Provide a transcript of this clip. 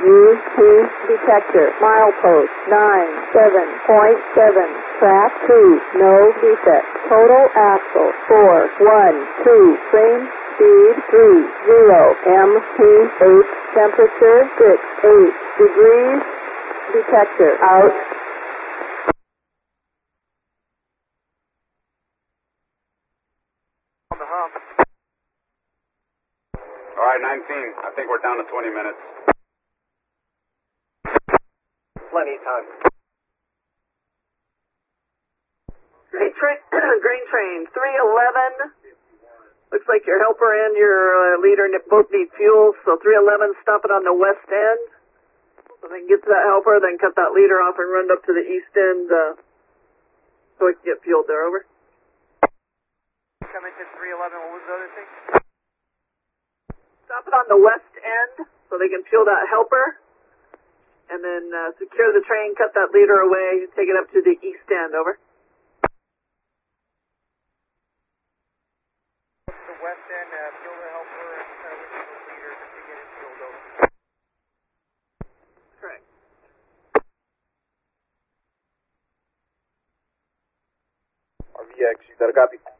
UP detector, milepost 97.7, track 2, no defect. Total axle 412, train speed 30, MPH, temperature 68 degrees, detector out. On the hump. All right, 19. I think we're down to 20 minutes. Plenty of time. Grain train, 311. Looks like your helper and your leader both need fuel, so 311 stop it on the west end. So they can get to that helper, then cut that leader off and run up to the east end so we can get fueled there, over. Come into 311, what was the other thing? Stop it on the west end so they can fuel that helper, and then secure the train, cut that leader away, take it up to the east end, over. The west end, fuel the helper and with the leader to get it fueled over. Correct. RVX, you got a copy?